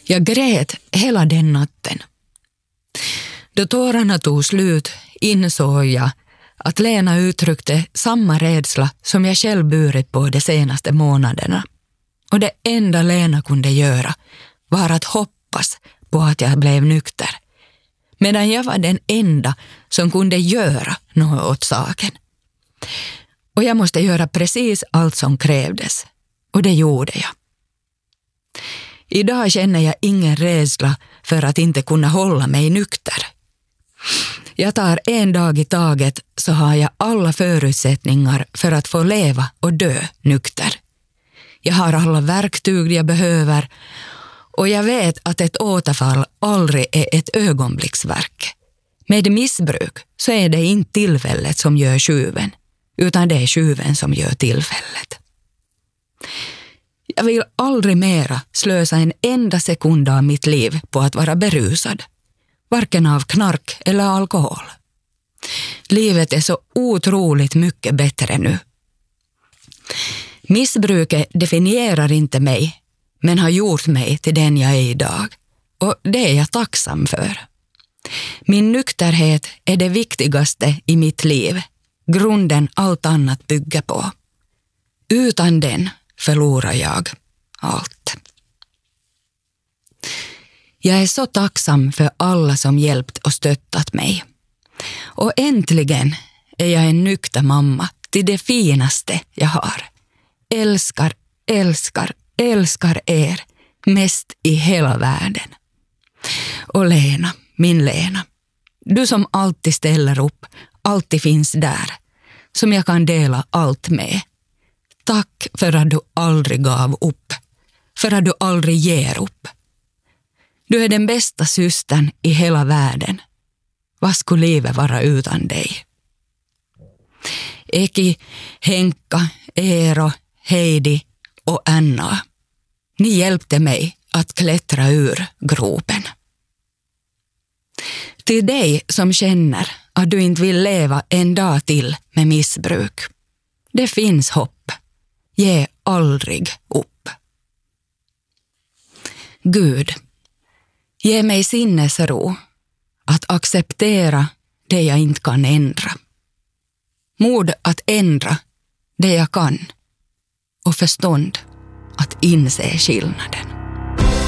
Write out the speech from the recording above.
Jag grät hela den natten. Då tårarna tog slut insåg jag att Lena uttryckte samma rädsla som jag själv burit på de senaste månaderna. Och det enda Lena kunde göra var att hoppas på att jag blev nykter. Medan jag var den enda som kunde göra något åt saken. Och jag måste göra precis allt som krävdes. Och det gjorde jag. Idag känner jag ingen rädsla för att inte kunna hålla mig nykter. Jag tar en dag i taget så har jag alla förutsättningar för att få leva och dö nykter. Jag har alla verktyg jag behöver och jag vet att ett återfall aldrig är ett ögonblicksverk. Med missbruk så är det inte tillfället som gör tjuven, utan det är tjuven som gör tillfället. Jag vill aldrig mera slösa en enda sekund av mitt liv på att vara berusad, varken av knark eller alkohol. Livet är så otroligt mycket bättre nu. Missbruket definierar inte mig, men har gjort mig till den jag är idag. Och det är jag tacksam för. Min nykterhet är det viktigaste i mitt liv. Grunden allt annat bygger på. Utan den förlorar jag allt. Jag är så tacksam för alla som hjälpt och stöttat mig. Och äntligen är jag en nykter mamma till det finaste jag har. Älskar, älskar, älskar er mest i hela världen. Och Lena, min Lena, du som alltid ställer upp, alltid finns där, som jag kan dela allt med. Tack för att du aldrig gav upp, för att du aldrig ger upp. Du är den bästa systern i hela världen. Vad skulle livet vara utan dig? Eki, Henka, Eero, Heidi och Anna, ni hjälpte mig att klättra ur gropen. Till dig som känner att du inte vill leva en dag till med missbruk. Det finns hopp. Ge aldrig upp. Gud, ge mig sinnesro att acceptera det jag inte kan ändra. Mod att ändra det jag kan och förstånd att inse skillnaden.